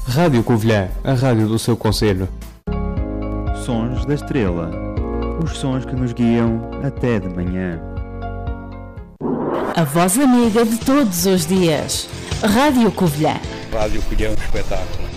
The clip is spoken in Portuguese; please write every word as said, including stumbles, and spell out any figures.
Rádio Covilhã, a rádio do seu concelho. Sons da Estrela. Os sons que nos guiam até de manhã. A voz amiga de todos os dias. Rádio Covilhã. Rádio Covilhã é um espetáculo.